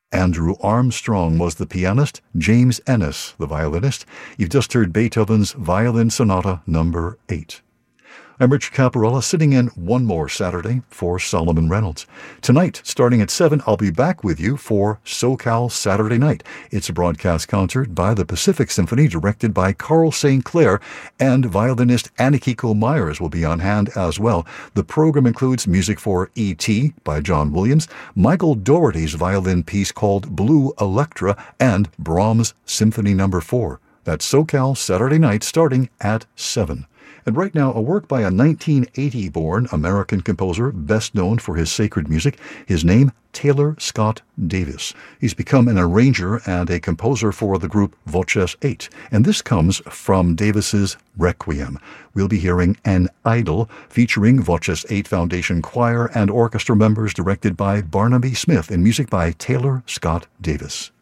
Andrew Armstrong was the pianist, James Ennis the violinist. You've just heard Beethoven's Violin Sonata No. 8. I'm Richard Caparella, sitting in one more Saturday for Solomon Reynolds. Tonight, starting at 7, I'll be back with you for SoCal Saturday Night. It's a broadcast concert by the Pacific Symphony, directed by Carl St. Clair, and violinist Anikiko Myers will be on hand as well. The program includes music for E.T. by John Williams, Michael Dougherty's violin piece called Blue Electra, and Brahms' Symphony No. 4. That's SoCal Saturday Night, starting at 7. And right now, a work by a 1980-born American composer, best known for his sacred music. His name, Taylor Scott Davis. He's become an arranger and a composer for the group Voces 8. And this comes from Davis's Requiem. We'll be hearing An Idol, featuring Voces 8 Foundation Choir and orchestra members, directed by Barnaby Smith, and music by Taylor Scott Davis.